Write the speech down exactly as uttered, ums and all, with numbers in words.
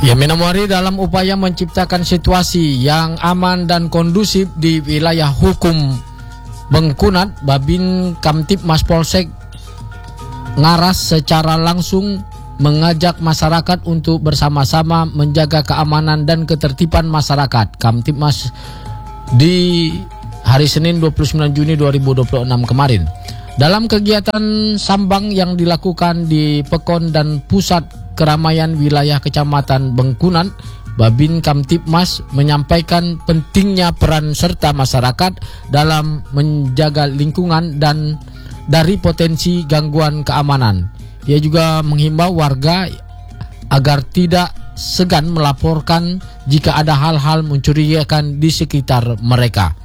Ya, Minamori dalam upaya menciptakan situasi yang aman dan kondusif di wilayah hukum Bengkunat, Babin Kamtibmas Polsek Ngaras secara langsung mengajak masyarakat untuk bersama-sama menjaga keamanan dan ketertiban masyarakat. Kamtibmas di hari Senin dua puluh sembilan Juni dua ribu dua puluh enam kemarin. Dalam kegiatan sambang yang dilakukan di Pekon dan Pusat Keramaian Wilayah Kecamatan Bengkunat, Babin Kamtibmas menyampaikan pentingnya peran serta masyarakat dalam menjaga lingkungan dan dari potensi gangguan keamanan. Ia juga menghimbau warga agar tidak segan melaporkan jika ada hal-hal mencurigakan di sekitar mereka.